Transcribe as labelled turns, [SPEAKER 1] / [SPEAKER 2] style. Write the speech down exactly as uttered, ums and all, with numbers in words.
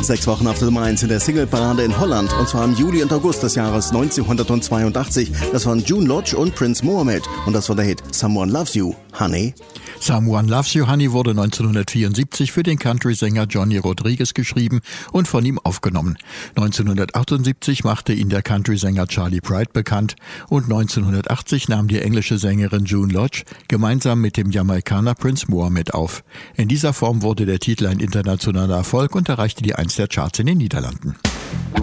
[SPEAKER 1] Sechs Wochen auf der Nummer eins in der Singleparade in Holland, und zwar im Juli und August des Jahres neunzehnhundertzweiundachtzig. Das waren June Lodge und Prince Mohammed, und das war der Hit Someone Loves You, Honey.
[SPEAKER 2] Someone Loves You, Honey wurde neunzehnhundertvierundsiebzig für den Country-Sänger Johnny Rodriguez geschrieben und von ihm aufgenommen. neunzehnhundertachtundsiebzig machte ihn der Country-Sänger Charlie Pride bekannt, und neunzehnhundertachtzig nahm die englische Sängerin June Lodge gemeinsam mit dem Jamaikaner Prince Mohammed auf. In dieser Form wurde der Titel ein internationaler Erfolg und erreichte die Eins der Charts in den Niederlanden.